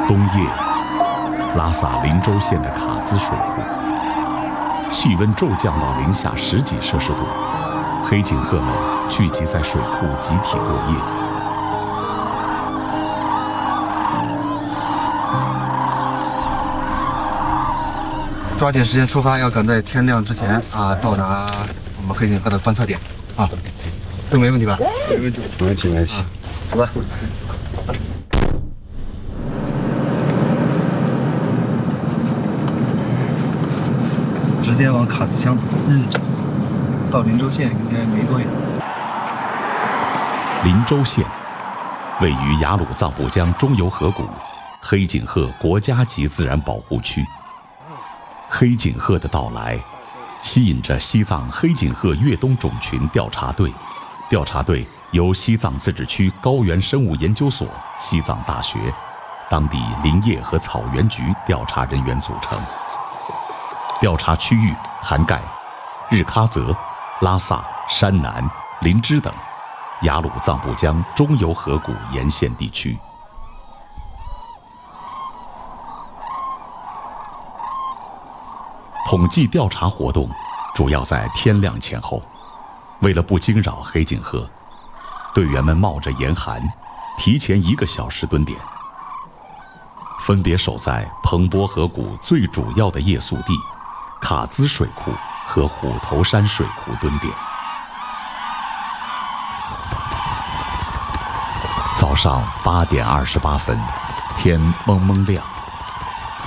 冬夜，拉萨林州县的卡兹水库，气温骤降到零下10几摄氏度，黑颈鹤们聚集在水库集体过夜。 抓紧时间出发，要赶在天亮之前到达我们黑颈鹤的观测点啊，这没问题吧？没问题，没问题，没问题。走吧。直接往卡兹乡走。到林州县应该没多远。 林州县位于雅鲁藏布江中游河谷黑颈鹤国家级自然保护区。黑颈鹤的到来，吸引着西藏黑颈鹤越冬种群调查队。调查队由西藏自治区高原生物研究所、西藏大学、当地林业和草原局调查人员组成。调查区域涵盖日喀则、拉萨、山南、林芝等雅鲁藏布江中游河谷沿线地区。统计调查活动主要在天亮前后，为了不惊扰黑颈鹤，队员们冒着严寒，提前1个小时蹲点，分别守在彭波河谷最主要的夜宿地卡兹水库和虎头山水库蹲点。早上8点28分，天蒙蒙亮。